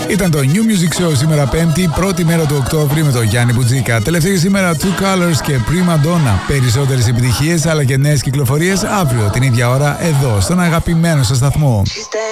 Ήταν το New Music Show σήμερα Πέμπτη, πρώτη μέρα του Οκτώβρη με τον Γιάννη Μπουτζίκα. Τελευταία σήμερα Two Colors και Prima Donna. Περισσότερες επιτυχίες αλλά και νέες κυκλοφορίες αύριο την ίδια ώρα εδώ στον αγαπημένο σας σταθμό.